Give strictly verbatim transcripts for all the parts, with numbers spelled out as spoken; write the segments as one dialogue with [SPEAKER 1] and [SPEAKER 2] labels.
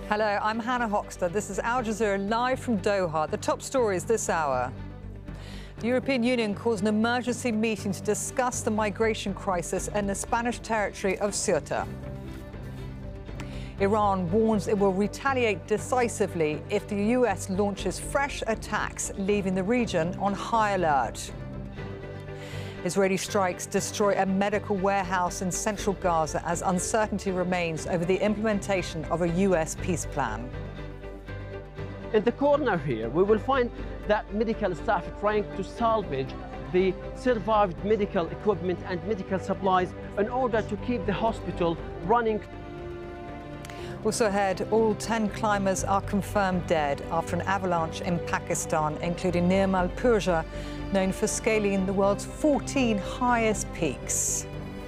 [SPEAKER 1] Hello, I'm Hannah Hoxter. This is Al Jazeera live from Doha. The top stories this hour. The European Union calls an emergency meeting to discuss the migration crisis in the Spanish territory of Ceuta. Iran warns it will retaliate decisively if the U S launches fresh attacks, leaving the region on high alert. Israeli strikes destroy a medical warehouse in central Gaza as uncertainty remains over the implementation of a U S peace plan.
[SPEAKER 2] In the corner here, we will find that medical staff trying to salvage the survived medical equipment and medical supplies in order to keep the hospital running.
[SPEAKER 1] Also ahead, all ten climbers are confirmed dead after an avalanche in Pakistan, including Nirmal Purja, known for scaling the world's fourteen highest peaks.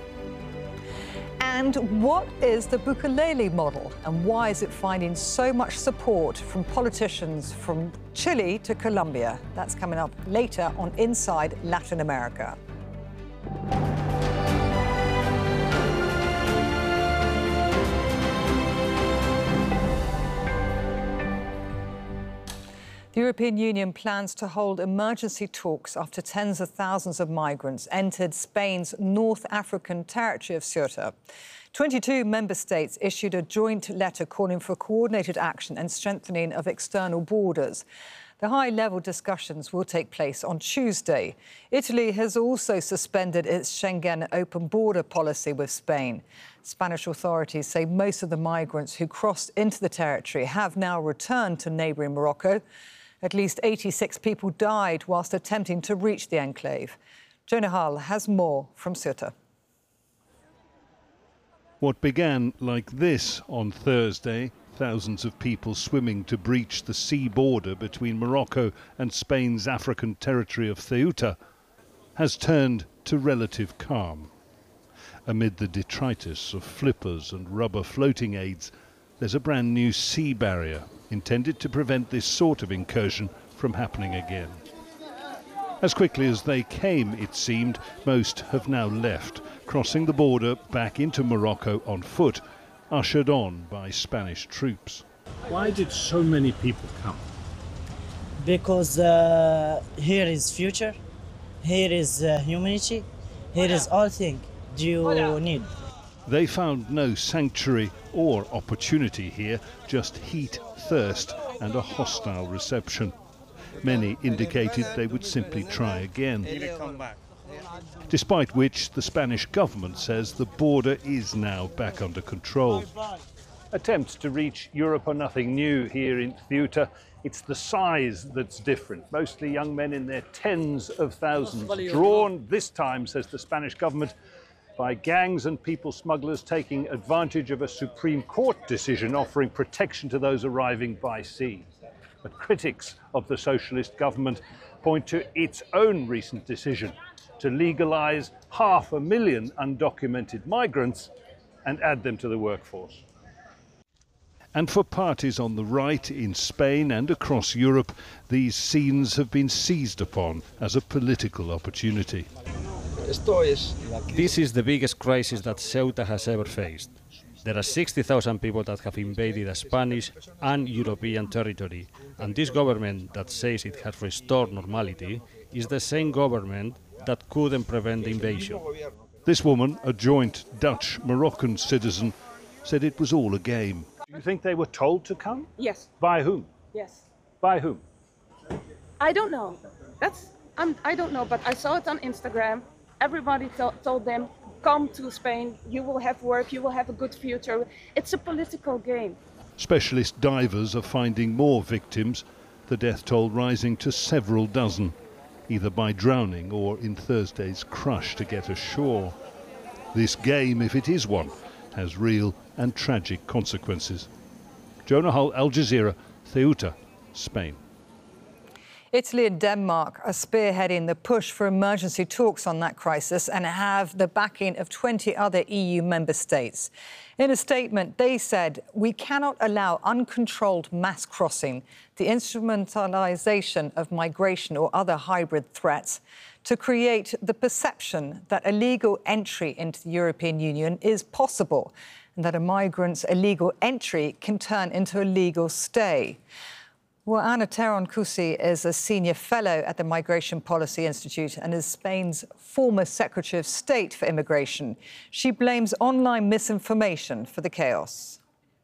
[SPEAKER 1] And what is the Bukelele model, and why is it finding so much support from politicians from Chile to Colombia? That's coming up later on Inside Latin America. The European Union plans to hold emergency talks after tens of thousands of migrants entered Spain's North African territory of Ceuta. twenty-two member states issued a joint letter calling for coordinated action and strengthening of external borders. The high-level discussions will take place on Tuesday. Italy has also suspended its Schengen open border policy with Spain. Spanish authorities say most of the migrants who crossed into the territory have now returned to neighbouring Morocco. At least eighty-six people died whilst attempting to reach the enclave. Jonah Hull has more from Ceuta.
[SPEAKER 3] What began like this on Thursday, thousands of people swimming to breach the sea border between Morocco and Spain's African territory of Ceuta, has turned to relative calm. Amid the detritus of flippers and rubber floating aids, there's a brand new sea barrier intended to prevent this sort of incursion from happening again. As quickly as they came, it seemed, most have now left, crossing the border back into Morocco on foot, ushered on by Spanish troops.
[SPEAKER 4] Why did so many people come?
[SPEAKER 5] Because uh, here is future, here is uh, humanity, here is all things you need.
[SPEAKER 3] They found no sanctuary or opportunity here, just heat, thirst and a hostile reception. Many indicated they would simply try again. Despite which, the Spanish government says the border is now back under control. Attempts to reach Europe are nothing new here in Ceuta. It's the size that's different. Mostly young men in their tens of thousands, drawn this time, says the Spanish government, by gangs and people smugglers taking advantage of a Supreme Court decision offering protection to those arriving by sea. But critics of the socialist government point to its own recent decision to legalise half a million undocumented migrants and add them to the workforce. And for parties on the right in Spain and across Europe, these scenes have been seized upon as a political opportunity.
[SPEAKER 6] This is the biggest crisis that Ceuta has ever faced. There are sixty thousand people that have invaded a Spanish and European territory, and this government that says it has restored normality is the same government that couldn't prevent the invasion.
[SPEAKER 3] This woman, a joint Dutch-Moroccan citizen, said it was all a game. Do you think they were told to come?
[SPEAKER 7] Yes.
[SPEAKER 3] By whom?
[SPEAKER 7] Yes.
[SPEAKER 3] By whom?
[SPEAKER 7] I don't know. That's I'm, I don't know, but I saw it on Instagram. Everybody to- told them, come to Spain, you will have work, you will have a good future. It's a political game.
[SPEAKER 3] Specialist divers are finding more victims, the death toll rising to several dozen, either by drowning or in Thursday's crush to get ashore. This game, if it is one, has real and tragic consequences. Jonah Hull, Al Jazeera, Ceuta, Spain.
[SPEAKER 1] Italy and Denmark are spearheading the push for emergency talks on that crisis and have the backing of twenty other E U member states. In a statement, they said, "We cannot allow uncontrolled mass crossing, the instrumentalization of migration or other hybrid threats to create the perception that illegal entry into the European Union is possible." and that a migrant's illegal entry can turn into a legal stay. Well, Ana Terán-Cusi is a senior fellow at the Migration Policy Institute and is Spain's former Secretary of State for Immigration. She blames online misinformation for the chaos.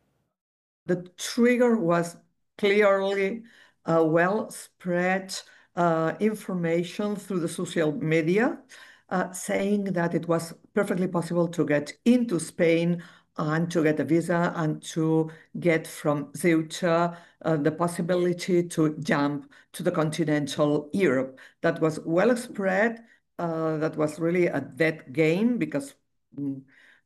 [SPEAKER 8] The trigger was clearly uh, well-spread uh, information through the social media, uh, saying that it was perfectly possible to get into Spain and to get a visa and to get from Ceuta uh, the possibility to jump to the continental Europe. That was well spread. Uh, that was really a dead game because mm,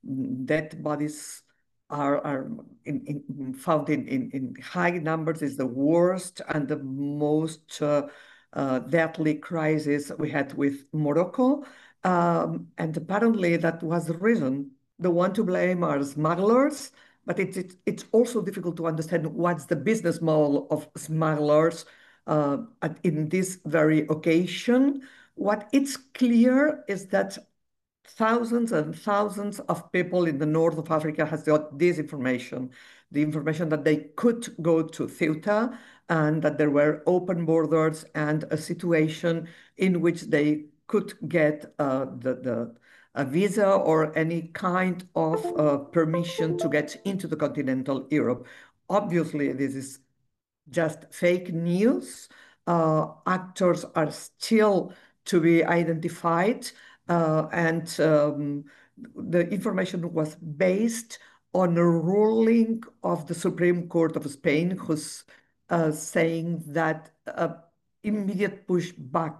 [SPEAKER 8] dead bodies are, are in, in, found in, in, in high numbers. Is the worst and the most uh, uh, deadly crisis we had with Morocco. Um, and apparently that was the reason. The one to blame are smugglers, but it's, it's, it's also difficult to understand what's the business model of smugglers uh, at, in this very occasion. What it's clear is that thousands and thousands of people in the north of Africa has got this information, the information that they could go to Ceuta and that there were open borders and a situation in which they could get uh, the, the a visa or any kind of uh, permission to get into the continental Europe. Obviously, this is just fake news. Uh, actors are still to be identified, uh, and um, the information was based on a ruling of the Supreme Court of Spain, who's uh, saying that uh, immediate pushback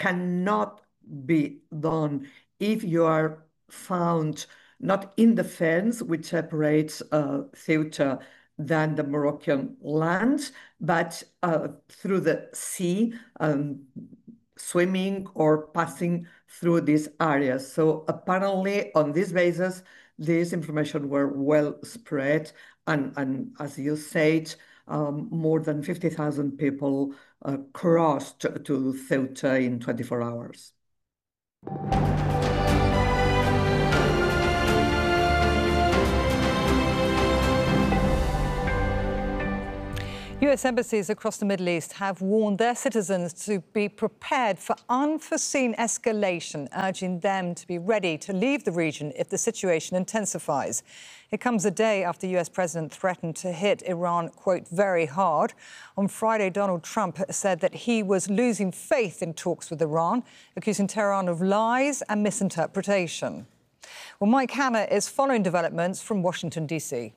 [SPEAKER 8] cannot be done if you are found not in the fence, which separates uh, Ceuta than the Moroccan land, but uh, through the sea, um, swimming or passing through these areas. So apparently on this basis, this information were well spread. And, and as you said, um, more than fifty thousand people uh, crossed to Ceuta in twenty-four hours.
[SPEAKER 1] U S embassies across the Middle East have warned their citizens to be prepared for unforeseen escalation, urging them to be ready to leave the region if the situation intensifies. It comes a day after U S President threatened to hit Iran, quote, very hard. On Friday, Donald Trump said that he was losing faith in talks with Iran, accusing Tehran of lies and misinterpretation. Well, Mike Hanna is following developments from Washington, D C.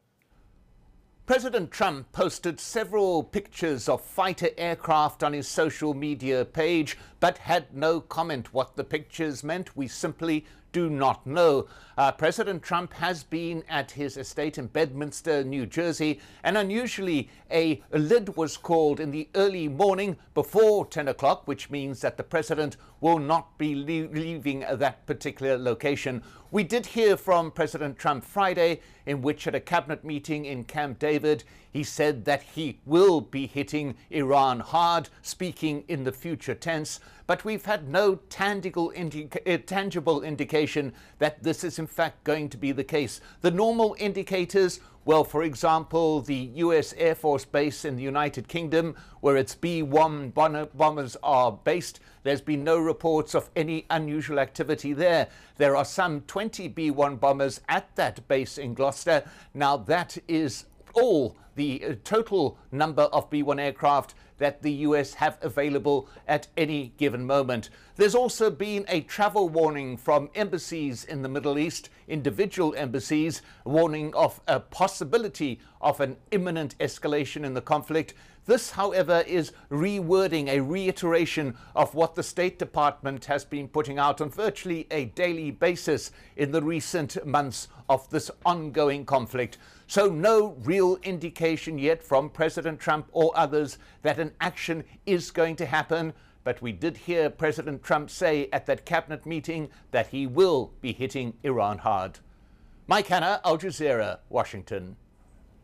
[SPEAKER 9] President Trump posted several pictures of fighter aircraft on his social media page, but had no comment what the pictures meant. We simply do not know. Uh, President Trump has been at his estate in Bedminster, New Jersey, and unusually a, a lid was called in the early morning before ten o'clock, which means that the president will not be le leaving that particular location. We did hear from President Trump Friday, in which at a cabinet meeting in Camp David, he said that he will be hitting Iran hard, speaking in the future tense. But we've had no tangible, indica tangible indication that this is in fact going to be the case. The normal indicators, well, for example, the U S Air Force base in the United Kingdom, where its B one bombers are based, there's been no reports of any unusual activity there. There are some twenty B one bombers at that base in Gloucester. Now, that is all the uh, total number of B one aircraft that the U S have available at any given moment. There's also been a travel warning from embassies in the Middle East, individual embassies, warning of a possibility of an imminent escalation in the conflict. This, however, is rewording, a reiteration of what the State Department has been putting out on virtually a daily basis in the recent months of this ongoing conflict. So no real indication yet from President Trump or others that an action is going to happen. But we did hear President Trump say at that cabinet meeting that he will be hitting Iran hard. Mike Hanna, Al Jazeera, Washington.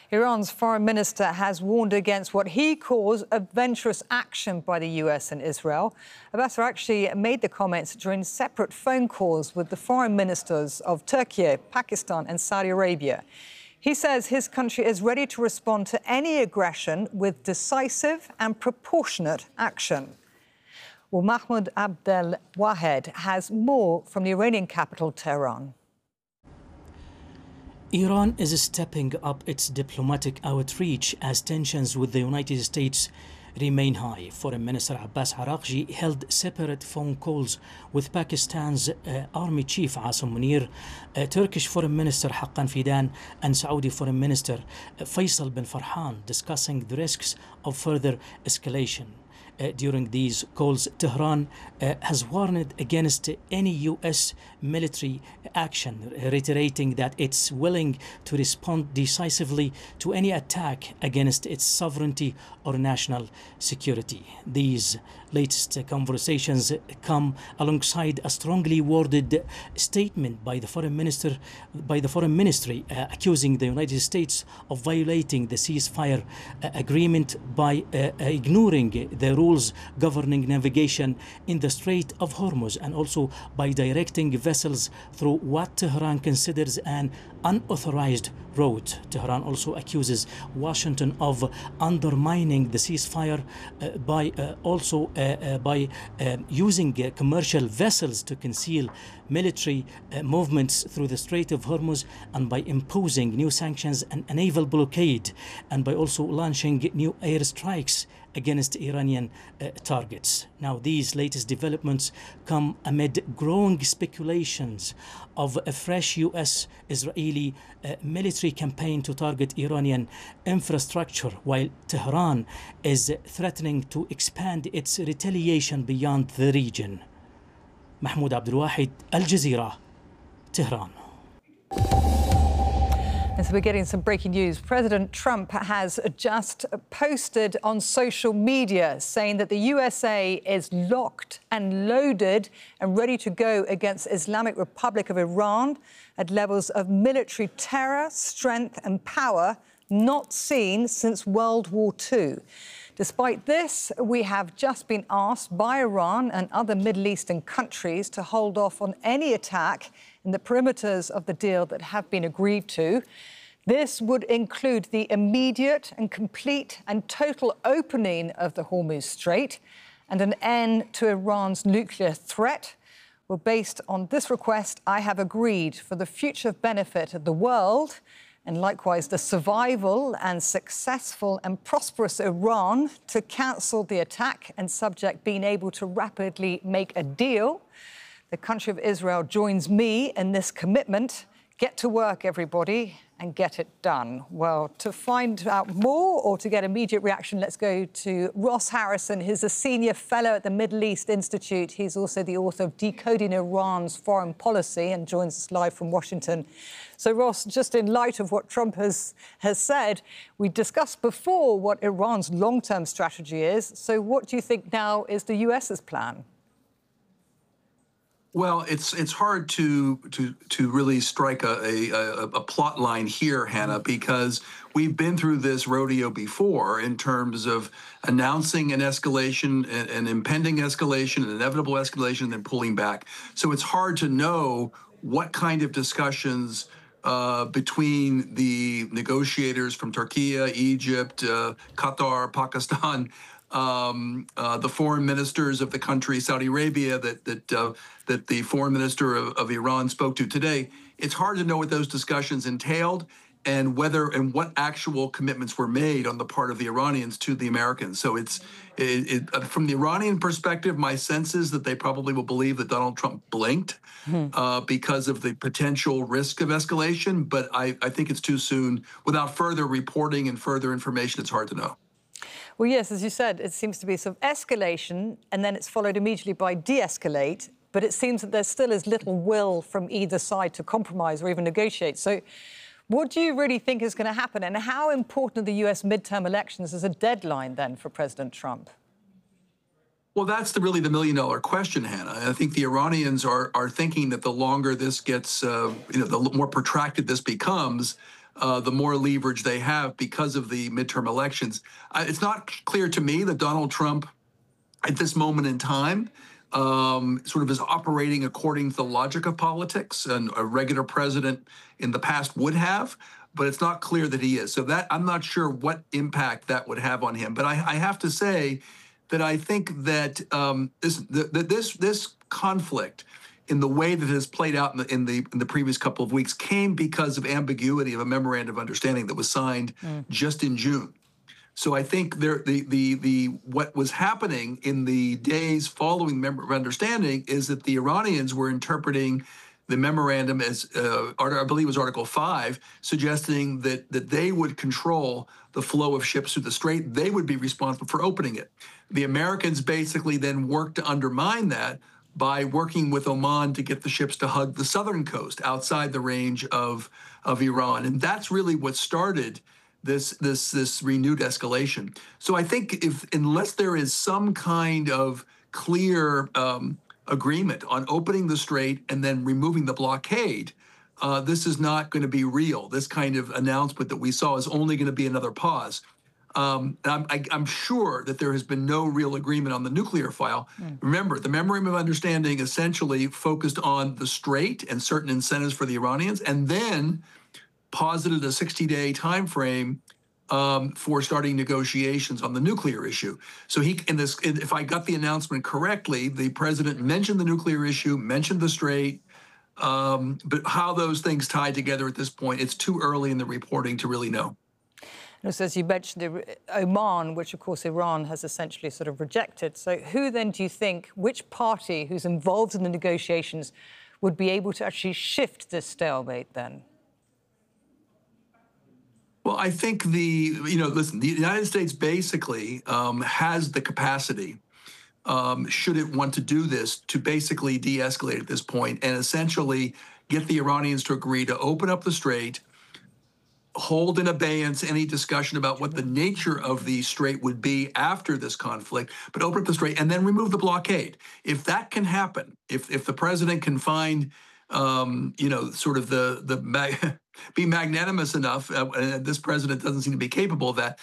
[SPEAKER 1] Iran's foreign minister has warned against what he calls adventurous action by the U S and Israel. Abbas actually made the comments during separate phone calls with the foreign ministers of Turkey, Pakistan and Saudi Arabia. He says his country is ready to respond to any aggression with decisive and proportionate action. Well, Mahmoud Abdel Wahed has more from the Iranian capital, Tehran.
[SPEAKER 10] Iran is stepping up its diplomatic outreach as tensions with the United States remain high. Foreign Minister Abbas Araghchi held separate phone calls with Pakistan's uh, Army Chief Asim Munir, uh, Turkish Foreign Minister Haqqan Fidan, and Saudi Foreign Minister uh, Faisal bin Farhan, discussing the risks of further escalation. Uh, during these calls, Tehran uh, has warned against any U S military action, reiterating that it's willing to respond decisively to any attack against its sovereignty or national security. These latest conversations come alongside a strongly worded statement by the foreign minister, by the foreign ministry, uh, accusing the United States of violating the ceasefire uh, agreement by uh, ignoring the rules governing navigation in the Strait of Hormuz, and also by directing vessels through what Tehran considers an unauthorized route. Tehran also accuses Washington of undermining the ceasefire uh, by uh, also uh, uh, by uh, using uh, commercial vessels to conceal military uh, movements through the Strait of Hormuz, and by imposing new sanctions and a naval blockade, and by also launching new airstrikes against Iranian uh, targets. Now, these latest developments come amid growing speculations of a fresh U S-Israeli uh, military campaign to target Iranian infrastructure, while Tehran is threatening to expand its retaliation beyond the region. Mahmoud Abdul Wahed, Al Jazeera, Tehran.
[SPEAKER 1] And so we're getting some breaking news. President Trump has just posted on social media saying that the U S A is locked and loaded and ready to go against Islamic Republic of Iran at levels of military terror, strength and power not seen since World War Two. Despite this, we have just been asked by Iran and other Middle Eastern countries to hold off on any attack in the perimeters of the deal that have been agreed to. This would include the immediate and complete and total opening of the Hormuz Strait and an end to Iran's nuclear threat. Well, based on this request, I have agreed for the future benefit of the world and likewise the survival and successful and prosperous Iran to cancel the attack and subject being able to rapidly make a deal. The country of Israel joins me in this commitment. Get to work, everybody, and get it done. Well, to find out more or to get immediate reaction, let's go to Ross Harrison. He's a senior fellow at the Middle East Institute. He's also the author of Decoding Iran's Foreign Policy and joins us live from Washington. So, Ross, just in light of what Trump has, has said, we discussed before what Iran's long-term strategy is. So what do you think now is the U S's plan?
[SPEAKER 11] Well, it's it's hard to to to really strike a, a, a plot line here, Hannah, because we've been through this rodeo before in terms of announcing an escalation, an, an impending escalation, an inevitable escalation, and then pulling back. So it's hard to know what kind of discussions uh, between the negotiators from Turkey, Egypt, uh, Qatar, Pakistan, Um, uh, the foreign ministers of the country, Saudi Arabia, that that uh, that the foreign minister of, of Iran spoke to today. It's hard to know what those discussions entailed and whether and what actual commitments were made on the part of the Iranians to the Americans. So it's it, it, uh, from the Iranian perspective, my sense is that they probably will believe that Donald Trump blinked hmm. uh, because of the potential risk of escalation. But I, I think it's too soon. Without further reporting and further information, it's hard to know.
[SPEAKER 1] Well, yes, as you said, it seems to be sort of escalation and then it's followed immediately by de-escalate. But it seems that there still is little will from either side to compromise or even negotiate. So what do you really think is going to happen? And how important are the U S midterm elections as a deadline then for President Trump?
[SPEAKER 11] Well, that's the, really the million-dollar question, Hannah. I think the Iranians are are thinking that the longer this gets, uh, you know, the more protracted this becomes, uh, the more leverage they have because of the midterm elections. Uh, it's not clear to me that Donald Trump, at this moment in time, um, sort of is operating according to the logic of politics, and a regular president in the past would have, but it's not clear that he is. So that I'm not sure what impact that would have on him. But I, I have to say that I think that um, this, the, the, this this conflict, in the way that it has played out in the, in the in the previous couple of weeks, came because of ambiguity of a memorandum of understanding that was signed mm. just in June. So I think there, the the the what was happening in the days following the memorandum of understanding is that the Iranians were interpreting the memorandum as, uh, I believe it was Article five, suggesting that that they would control the flow of ships through the Strait. They would be responsible for opening it. The Americans basically then worked to undermine that by working with Oman to get the ships to hug the southern coast outside the range of of Iran, and that's really what started this this this renewed escalation. So I think if unless there is some kind of clear um, agreement on opening the strait and then removing the blockade, uh, this is not going to be real. This kind of announcement that we saw is only going to be another pause. Um, I'm, I, I'm sure that there has been no real agreement on the nuclear file. Mm. Remember, the memorandum of understanding essentially focused on the strait and certain incentives for the Iranians, and then posited a sixty-day time frame um, for starting negotiations on the nuclear issue. So he, in this, if I got the announcement correctly, the president mentioned the nuclear issue, mentioned the strait, um, but how those things tie together at this point, it's too early in the reporting to really know.
[SPEAKER 1] And also, as you mentioned, Oman, which of course Iran has essentially sort of rejected. So who then do you think, which party who's involved in the negotiations would be able to actually shift this stalemate then?
[SPEAKER 11] Well, I think the, you know, listen, the United States basically um, has the capacity, um, should it want to do this, to basically de-escalate at this point and essentially get the Iranians to agree to open up the strait, hold in abeyance any discussion about what the nature of the strait would be after this conflict, but open up the strait and then remove the blockade. If that can happen, if if the president can find, um, you know, sort of the the mag be magnanimous enough, uh, and this president doesn't seem to be capable of that,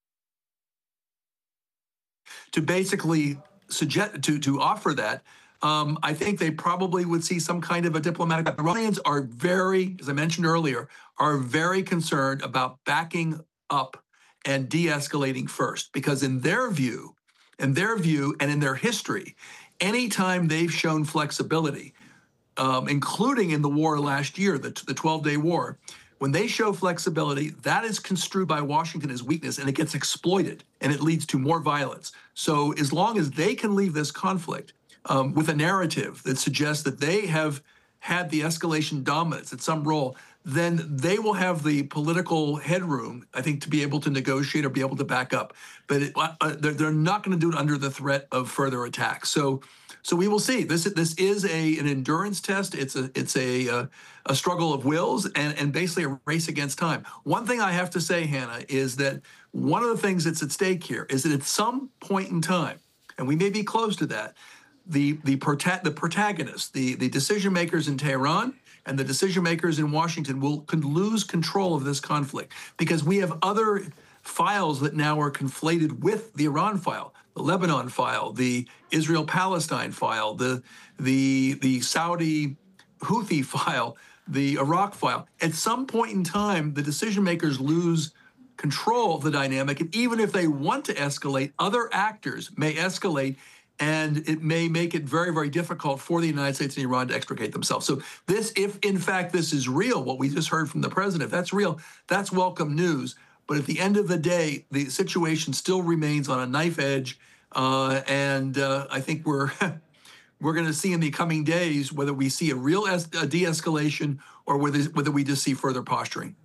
[SPEAKER 11] to basically suggest to to offer that. Um, I think they probably would see some kind of a diplomatic. The Iranians are very, as I mentioned earlier, are very concerned about backing up and de-escalating first, because in their view, in their view, and in their history, anytime they've shown flexibility, um, including in the war last year, the the twelve-day war, when they show flexibility, that is construed by Washington as weakness, and it gets exploited, and it leads to more violence. So as long as they can leave this conflict Um, with a narrative that suggests that they have had the escalation dominance at some role, then they will have the political headroom, I think, to be able to negotiate or be able to back up. But it, uh, they're, they're not going to do it under the threat of further attack. So, so we will see. This this is a an endurance test. It's a it's a a, a struggle of wills and and basically a race against time. One thing I have to say, Hannah, is that one of the things that's at stake here is that at some point in time, and we may be close to that, the the, prota the protagonists, the, the decision makers in Tehran and the decision makers in Washington will could lose control of this conflict, because we have other files that now are conflated with the Iran file, the Lebanon file, the Israel-Palestine file, the the the Saudi Houthi file, the Iraq file. At some point in time, the decision makers lose control of the dynamic, and even if they want to escalate, other actors may escalate, and it may make it very, very difficult for the United States and Iran to extricate themselves. So this, if in fact this is real, what we just heard from the president, if that's real, that's welcome news. But at the end of the day, the situation still remains on a knife edge, uh, and uh, I think we're we're going to see in the coming days whether we see a real es a de-escalation or whether whether we just see further posturing.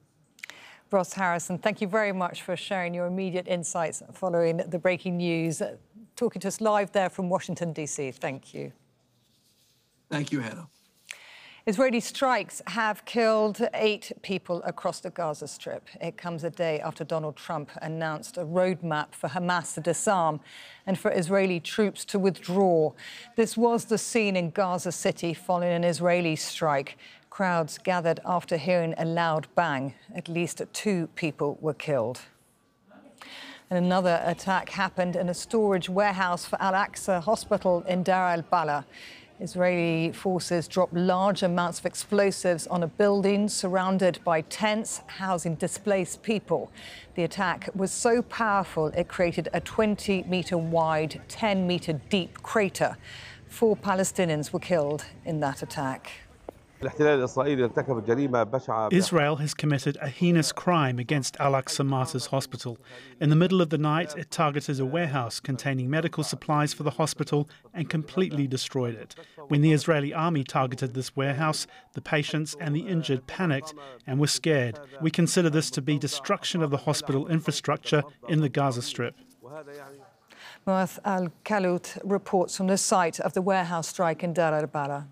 [SPEAKER 1] Ross Harrison, thank you very much for sharing your immediate insights following the breaking news. Talking to us live there from Washington, D C. Thank you.
[SPEAKER 11] Thank you, Hannah.
[SPEAKER 1] Israeli strikes have killed eight people across the Gaza Strip. It comes a day after Donald Trump announced a roadmap for Hamas to disarm and for Israeli troops to withdraw. This was the scene in Gaza City following an Israeli strike. Crowds gathered after hearing a loud bang. At least two people were killed. And another attack happened in a storage warehouse for Al-Aqsa Hospital in Dar al-Balah. Israeli forces dropped large amounts of explosives on a building surrounded by tents housing displaced people. The attack was so powerful it created a twenty metre wide, ten metre deep crater. Four Palestinians were killed in that attack.
[SPEAKER 4] Israel has committed a heinous crime against Al-Aqsa Martyrs Hospital. In the middle of the night, it targeted a warehouse containing medical supplies for the hospital and completely destroyed it. When the Israeli army targeted this warehouse, the patients and the injured panicked and were scared. We consider this to be destruction of the hospital infrastructure in the Gaza Strip.
[SPEAKER 1] Muath Al-Kalout reports from the site of the warehouse strike in Dar al-Balah.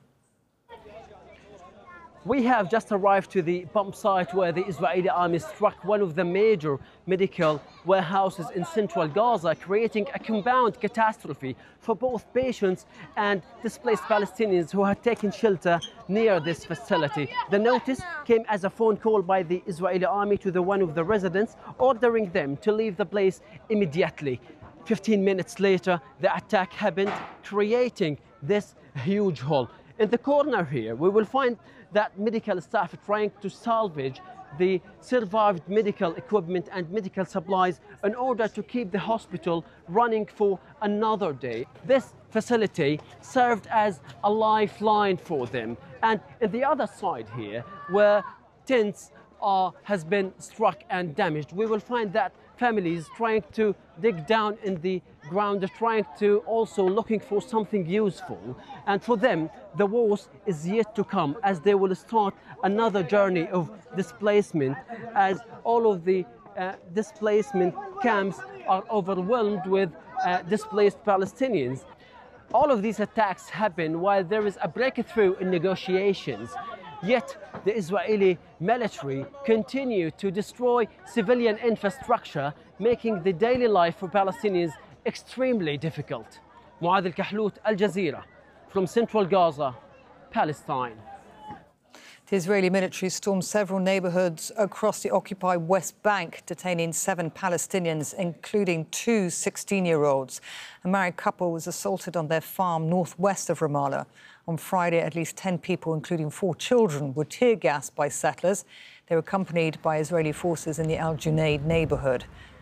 [SPEAKER 2] We have just arrived to the bomb site where the Israeli army struck one of the major medical warehouses in central Gaza, creating a compound catastrophe for both patients and displaced Palestinians who had taken shelter near this facility. The notice came as a phone call by the Israeli army to the one of the residents, ordering them to leave the place immediately. fifteen minutes later, the attack happened, creating this huge hole. In the corner here, we will find that medical staff trying to salvage the survived medical equipment and medical supplies in order to keep the hospital running for another day. This facility served as a lifeline for them. And in the other side here, where tents are, has been struck and damaged, we will find that families trying to dig down in the ground, trying to also looking for something useful. And for them, the worst is yet to come, as they will start another journey of displacement, as all of the uh, displacement camps are overwhelmed with uh, displaced Palestinians. All of these attacks happen while there is a breakthrough in negotiations. Yet the Israeli military continue to destroy civilian infrastructure, making the daily life for Palestinians extremely difficult. Muath Al-Kalout, Al Jazeera, from central Gaza, Palestine.
[SPEAKER 1] The Israeli military stormed several neighbourhoods across the occupied West Bank, detaining seven Palestinians, including two sixteen-year-olds. A married couple was assaulted on their farm northwest of Ramallah. On Friday, at least ten people, including four children, were tear-gassed by settlers. They were accompanied by Israeli forces in the Al Junaid neighbourhood.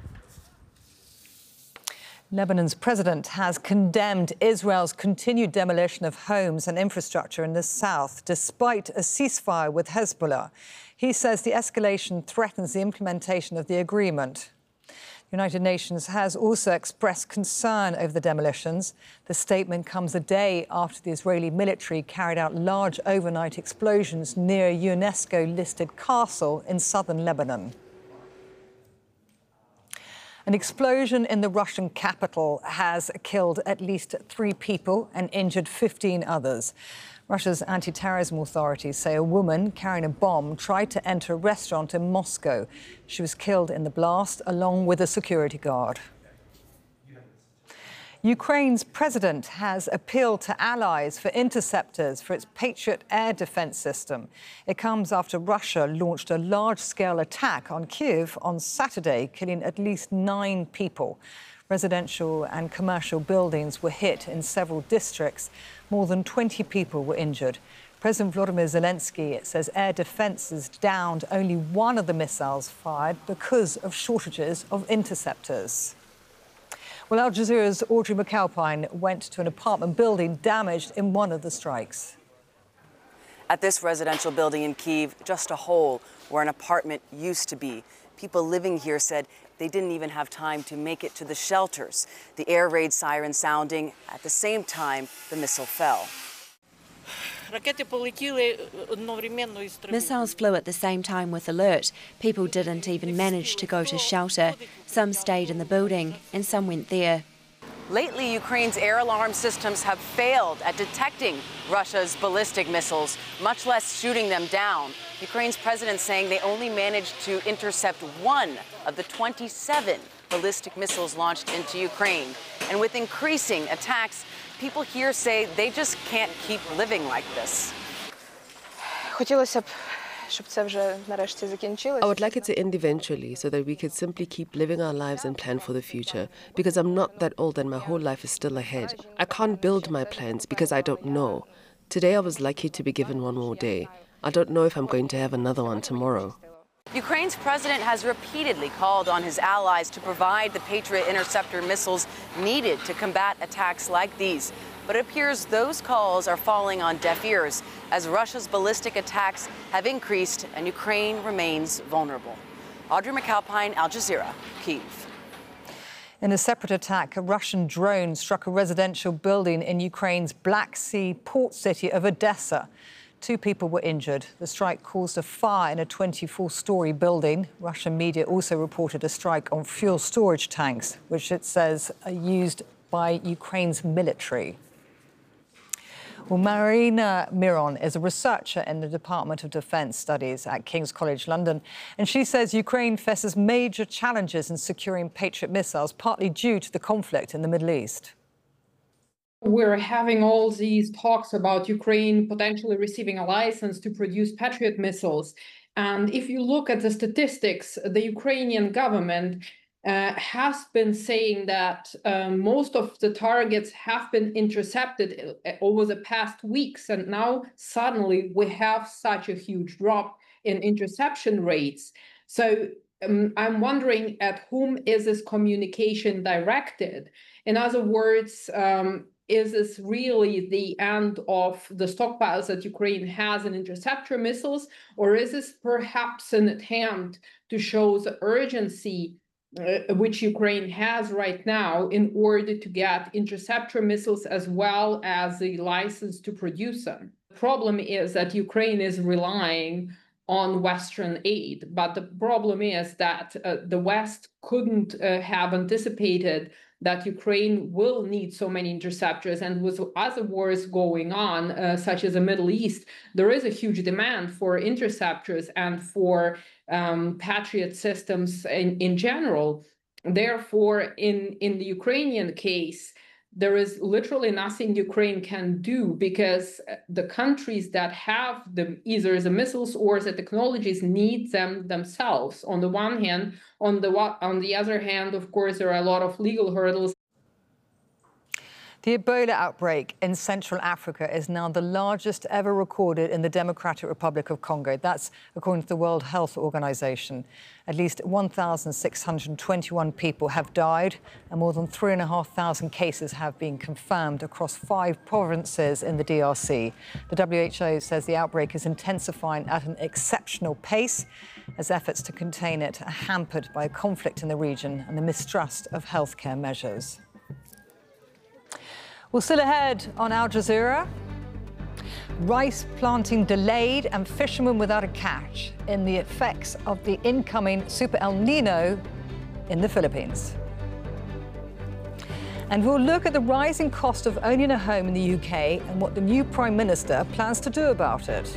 [SPEAKER 1] Lebanon's president has condemned Israel's continued demolition of homes and infrastructure in the south, despite a ceasefire with Hezbollah. He says the escalation threatens the implementation of the agreement. The United Nations has also expressed concern over the demolitions. The statement comes a day after the Israeli military carried out large overnight explosions near a UNESCO-listed castle in southern Lebanon. An explosion in the Russian capital has killed at least three people and injured fifteen others. Russia's anti-terrorism authorities say a woman carrying a bomb tried to enter a restaurant in Moscow. She was killed in the blast, along with a security guard. Ukraine's president has appealed to allies for interceptors for its Patriot air defense system. It comes after Russia launched a large-scale attack on Kyiv on Saturday, killing at least nine people. Residential and commercial buildings were hit in several districts. More than twenty people were injured. President Volodymyr Zelensky says air defences downed only one of the missiles fired because of shortages of interceptors. Well, Al Jazeera's Audrey McAlpine went to an apartment building damaged in one of the strikes.
[SPEAKER 12] At this residential building in Kyiv, just a hole where an apartment used to be. People living here said they didn't even have time to make it to the shelters. The air raid siren sounding. At the same time, the missile fell.
[SPEAKER 13] Missiles flew at the same time with alert. People didn't even manage to go to shelter. Some stayed in the building and some went there.
[SPEAKER 12] Lately, Ukraine's air alarm systems have failed at detecting Russia's ballistic missiles, much less shooting them down. Ukraine's president saying they only managed to intercept one of the twenty-seven ballistic missiles launched into Ukraine. And with increasing attacks, people here say they just can't keep living like this.
[SPEAKER 14] хотілося б, щоб це вже нарешті закінчилось.
[SPEAKER 15] I would like it to end eventually so that we could simply keep living our lives and plan for the future. Because I'm not that old and my whole life is still ahead. I can't build my plans because I don't know. Today I was lucky to be given one more day. I don't know if I'm going to have another one tomorrow.
[SPEAKER 12] Ukraine's president has repeatedly called on his allies to provide the Patriot interceptor missiles needed to combat attacks like these. But it appears those calls are falling on deaf ears as Russia's ballistic attacks have increased and Ukraine remains vulnerable. Audrey McAlpine, Al Jazeera, Kyiv.
[SPEAKER 1] In a separate attack, a Russian drone struck a residential building in Ukraine's Black Sea port city of Odessa. Two people were injured. The strike caused a fire in a twenty-four-storey building. Russian media also reported a strike on fuel storage tanks, which it says are used by Ukraine's military. Well, Marina Miron is a researcher in the Department of Defence Studies at King's College London, and she says Ukraine faces major challenges in securing Patriot missiles, partly due to the conflict in the Middle East.
[SPEAKER 16] We're having all these talks about Ukraine potentially receiving a license to produce Patriot missiles. And if you look at the statistics, the Ukrainian government uh, has been saying that uh, most of the targets have been intercepted over the past weeks. And now suddenly we have such a huge drop in interception rates. So um, I'm wondering at whom is this communication directed? In other words, um, is this really the end of the stockpiles that Ukraine has in interceptor missiles, or is this perhaps an attempt to show the urgency uh, which Ukraine has right now in order to get interceptor missiles as well as the license to produce them? The problem is that Ukraine is relying on Western aid, but the problem is that uh, the West couldn't uh, have anticipated that Ukraine will need so many interceptors. And with other wars going on, uh, such as the Middle East, there is a huge demand for interceptors and for um, Patriot systems in, in general. Therefore, in, in the Ukrainian case, there is literally nothing Ukraine can do because the countries that have the, either the missiles or the technologies need them themselves. On the one hand, on the on the other hand, of course, there are a lot of legal hurdles.
[SPEAKER 1] The Ebola outbreak in Central Africa is now the largest ever recorded in the Democratic Republic of Congo. That's according to the World Health Organization. At least one thousand six hundred twenty-one people have died, and more than three thousand five hundred cases have been confirmed across five provinces in the D R C. The W H O says the outbreak is intensifying at an exceptional pace as efforts to contain it are hampered by a conflict in the region and the mistrust of healthcare measures. Well, still ahead on Al Jazeera, rice planting delayed and fishermen without a catch in the effects of the incoming Super El Nino in the Philippines. And we'll look at the rising cost of owning a home in the U K and what the new Prime Minister plans to do about it.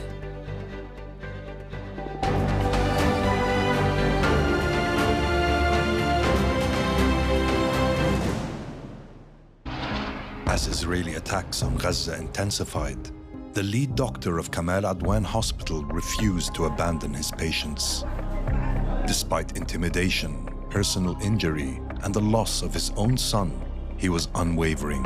[SPEAKER 17] As Israeli attacks on Gaza intensified, the lead doctor of Kamal Adwan Hospital refused to abandon his patients. Despite intimidation, personal injury, and the loss of his own son, he was unwavering.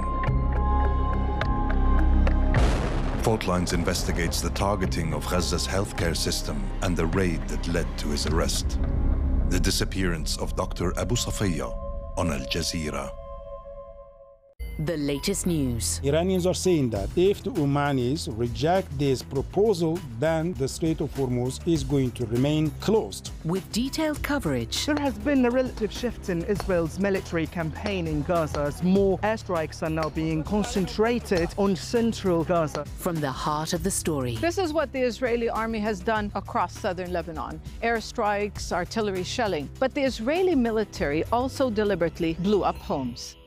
[SPEAKER 17] Fault Lines investigates the targeting of Gaza's healthcare system and the raid that led to his arrest. The disappearance of Doctor Abu Safiya on Al Jazeera.
[SPEAKER 18] The latest news.
[SPEAKER 19] Iranians are saying that if the Omanis reject this proposal, then the Strait of Hormuz is going to remain closed.
[SPEAKER 18] With detailed coverage.
[SPEAKER 20] There has been a relative shift in Israel's military campaign in Gaza as more airstrikes are now being concentrated on central Gaza.
[SPEAKER 18] From the heart of the story.
[SPEAKER 21] This is what the Israeli army has done across southern Lebanon. Airstrikes, artillery shelling. But the Israeli military also deliberately blew up homes.